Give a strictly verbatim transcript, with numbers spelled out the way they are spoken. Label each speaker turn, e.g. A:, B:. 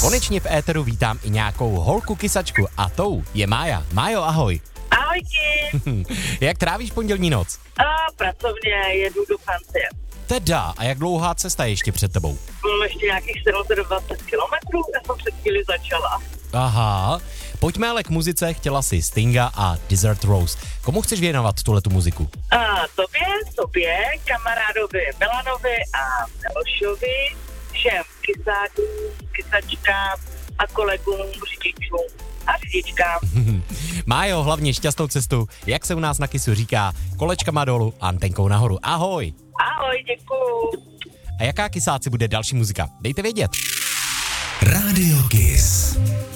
A: Konečně v éteru vítám i nějakou holku kysačku a tou je Mája. Májo, ahoj.
B: Ahojky.
A: Jak trávíš pondělní noc?
B: A pracovně jedu do Francie.
A: Teda, a jak dlouhá cesta je ještě před tebou?
B: Bylo ještě nějakých sedm set dvacet kilometrů, já jsem před chvíli začala.
A: Aha, pojďme ale k muzice, chtěla si Stinga a Desert Rose. Komu chceš věnovat tuhletu muziku?
B: A tobě, sobě, kamarádovi Milanovi a Milošovi, všem kysákům, kysačkám a kolegům, řidičům a řidičkám.
A: Májo, hlavně šťastnou cestu, jak se u nás na Kysu říká, kolečkama dolů, antenkou nahoru. Ahoj!
B: Ahoj, děkuju.
A: A jaká kysáci bude další muzika? Dejte vědět.
C: Rádio Kiss.